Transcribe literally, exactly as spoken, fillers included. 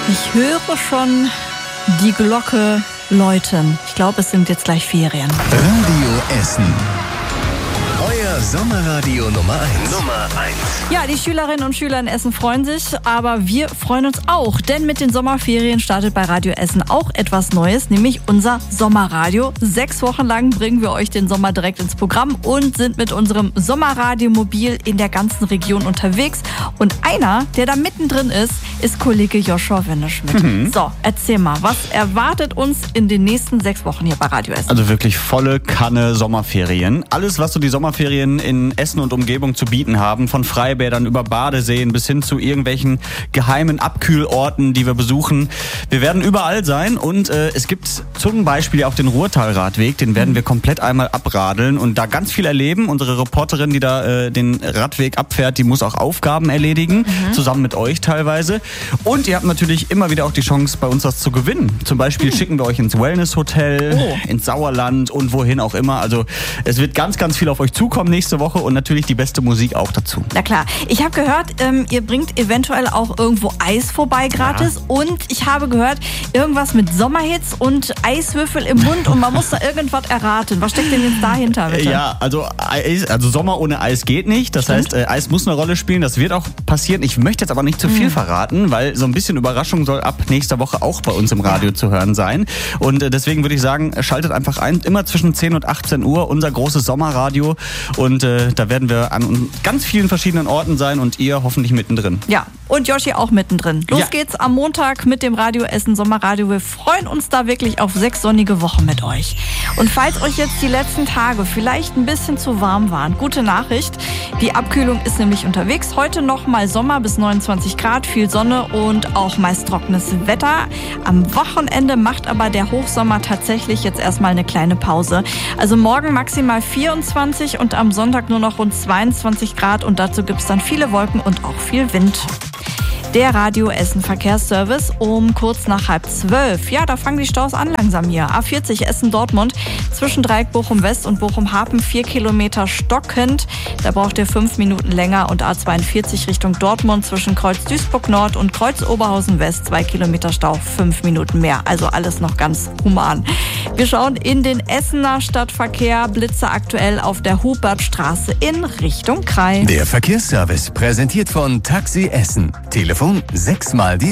Ich höre schon die Glocke läuten. Ich glaube, es sind jetzt gleich Ferien. Radio Essen. Euer Sommerradio Nummer eins. Nummer eins. Ja, die Schülerinnen und Schüler in Essen freuen sich, aber wir freuen uns auch, denn mit den Sommerferien startet bei Radio Essen auch etwas Neues, nämlich unser Sommerradio. Sechs Wochen lang bringen wir euch den Sommer direkt ins Programm und sind mit unserem Sommerradiomobil in der ganzen Region unterwegs. Und einer, der da mittendrin ist, ist Kollege Joshua Wendeschmidt. Mhm. So, erzähl mal, was erwartet uns in den nächsten sechs Wochen hier bei Radio Essen? Also wirklich volle Kanne Sommerferien. Alles, was so die Sommerferien in Essen und Umgebung zu bieten haben, von Freibädern über Badeseen bis hin zu irgendwelchen geheimen Abkühlorten, die wir besuchen. Wir werden überall sein und äh, es gibt zum Beispiel auch den Ruhrtalradweg, den werden wir komplett einmal abradeln und da ganz viel erleben. Unsere Reporterin, die da äh, den Radweg abfährt, die muss auch Aufgaben erledigen, mhm. zusammen mit euch teilweise. Und ihr habt natürlich immer wieder auch die Chance, bei uns was zu gewinnen. Zum Beispiel mhm. schicken wir euch ins Wellness-Hotel, oh. ins Sauerland und wohin auch immer. Also es wird ganz, ganz viel auf euch zukommen nächste Woche und natürlich die beste Musik auch dazu. Na klar. Ich habe gehört, ähm, ihr bringt eventuell auch irgendwo Eis vorbei gratis. Ja. Und ich habe gehört, irgendwas mit Sommerhits und Eiswürfel im Mund und man muss da irgendwas erraten. Was steckt denn jetzt dahinter, bitte? Ja, also, Eis, also Sommer ohne Eis geht nicht. Das Stimmt. heißt, äh, Eis muss eine Rolle spielen. Das wird auch passieren. Ich möchte jetzt aber nicht zu viel mhm. verraten, weil so ein bisschen Überraschung soll ab nächster Woche auch bei uns im Radio ja. zu hören sein. Und äh, deswegen würde ich sagen, schaltet einfach ein. Immer zwischen zehn und achtzehn Uhr unser großes Sommerradio. Und äh, da werden wir an ganz vielen verschiedenen Orten sein und ihr hoffentlich mittendrin. Ja, und Joshi auch mittendrin. Los ja. geht's am Montag mit dem Radio Essen Sommerradio. Wir freuen uns da wirklich auf sechs sonnige Wochen mit euch. Und falls euch jetzt die letzten Tage vielleicht ein bisschen zu warm waren, gute Nachricht. Die Abkühlung ist nämlich unterwegs. Heute noch mal Sommer bis neunundzwanzig Grad, viel Sonne und auch meist trockenes Wetter. Am Wochenende macht aber der Hochsommer tatsächlich jetzt erstmal eine kleine Pause. Also morgen maximal vierundzwanzig und am Sonntag nur noch rund zweiundzwanzig Grad und dazu gibt es dann viele Wolken und auch viel Wind. Der Radio Essen Verkehrsservice um kurz nach halb zwölf. Ja, da fangen die Staus an langsam hier. A vierzig Essen-Dortmund zwischen Dreieck Bochum-West und Bochum-Hafen vier Kilometer stockend. Da braucht ihr fünf Minuten länger. Und A zweiundvierzig Richtung Dortmund zwischen Kreuz Duisburg-Nord und Kreuz Oberhausen-West zwei Kilometer Stau, fünf Minuten mehr. Also alles noch ganz human. Wir schauen in den Essener Stadtverkehr. Blitze aktuell auf der Hubertstraße in Richtung Krei. Der Verkehrsservice präsentiert von Taxi Essen. Telefon sechs mal die